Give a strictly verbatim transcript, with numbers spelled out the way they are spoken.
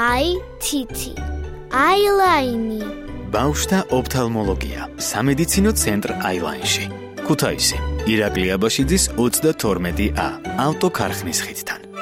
აი თითი, აილაინი. ბავშვთა ოფთალმოლოგია, სამედიცინო ცენტრ აილაინში. ქუთაისი, ირაკლი აბაშიძის ოცდათორმეტი ა, ავტოქარხნის ხიდთან.